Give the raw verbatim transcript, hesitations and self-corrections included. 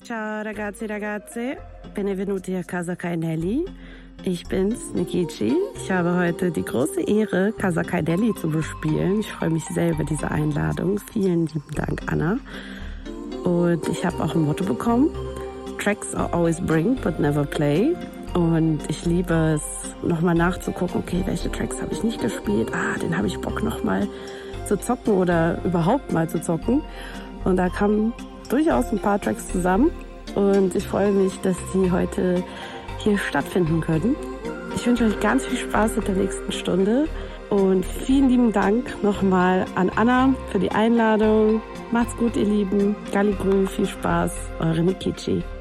Ciao ragazzi, ragazze, benvenuti a Casa Kainelli. Ich bin's, Nikichi. Ich habe heute die große Ehre, Casa Kainelli zu bespielen. Ich freue mich sehr über diese Einladung. Vielen lieben Dank, Anna. Und ich habe auch ein Motto bekommen. Tracks are always bring, but never play. Und ich liebe es, nochmal nachzugucken, okay, welche Tracks habe ich nicht gespielt? Ah, den habe ich Bock nochmal zu zocken oder überhaupt mal zu zocken. Und da kamen durchaus ein paar Tracks zusammen. Und ich freue mich, dass die heute hier stattfinden können. Ich wünsche euch ganz viel Spaß in der nächsten Stunde und vielen lieben Dank nochmal an Anna für die Einladung. Macht's gut, ihr Lieben. Galligrü, viel Spaß. Eure Nikichi.